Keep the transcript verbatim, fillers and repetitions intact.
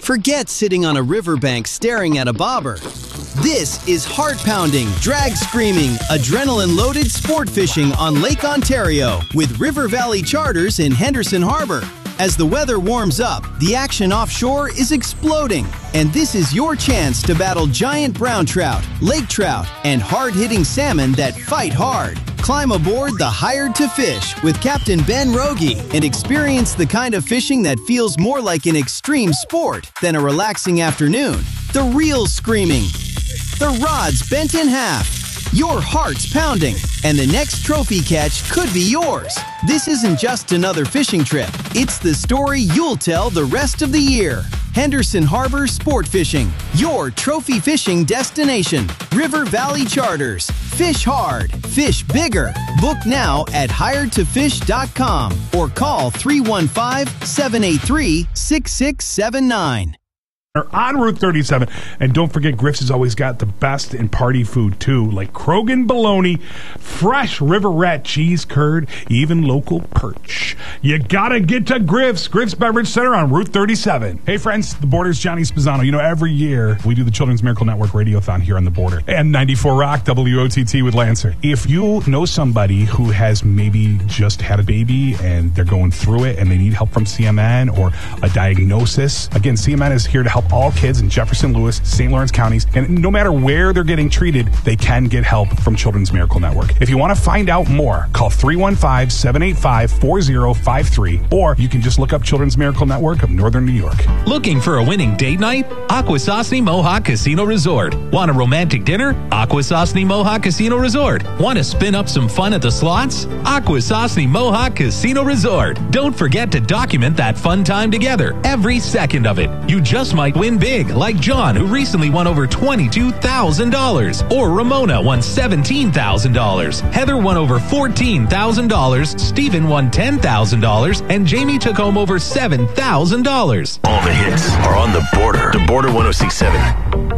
Forget sitting on a riverbank staring at a bobber. This is heart-pounding, drag-screaming, adrenaline-loaded sport fishing on Lake Ontario with River Valley Charters in Henderson Harbor. As the weather warms up, the action offshore is exploding. And this is your chance to battle giant brown trout, lake trout, and hard-hitting salmon that fight hard. Climb aboard the Hired to Fish with Captain Ben Rogie and experience the kind of fishing that feels more like an extreme sport than a relaxing afternoon. The real screaming, the rods bent in half, your heart's pounding, and the next trophy catch could be yours. This isn't just another fishing trip. It's the story you'll tell the rest of the year. Henderson Harbor Sport Fishing, your trophy fishing destination. River Valley Charters. Fish hard. Fish bigger. Book now at hired to fish dot com or call three one five, seven eight three, six six seven nine. On Route thirty-seven. And don't forget, Griff's has always got the best in party food, too, like Krogan bologna, fresh river rat cheese curd, even local perch. You gotta get to Griff's, Griff's Beverage Center on Route thirty-seven. Hey, friends, the Border's Johnny Spezzano. You know, every year we do the Children's Miracle Network Radiothon here on the Border. And ninety-four Rock, W O T T with Lancer. If you know somebody who has maybe just had a baby and they're going through it and they need help from C M N or a diagnosis, again, C M N is here to help all kids in Jefferson, Lewis, Saint Lawrence counties, and no matter where they're getting treated, they can get help from Children's Miracle Network. If you want to find out more, call three one five, seven eight five, four zero five three, or you can just look up Children's Miracle Network of Northern New York. Looking for a winning date night? Akwesasne Mohawk Casino Resort. Want a romantic dinner? Akwesasne Mohawk Casino Resort. Want to spin up some fun at the slots? Akwesasne Mohawk Casino Resort. Don't forget to document that fun time together, every second of it. You just might win big, like John, who recently won over twenty-two thousand dollars. Or Ramona won seventeen thousand dollars. Heather won over fourteen thousand dollars. Stephen won ten thousand dollars. And Jamie took home over seven thousand dollars. All the hits are on the Border. The Border one oh six point seven.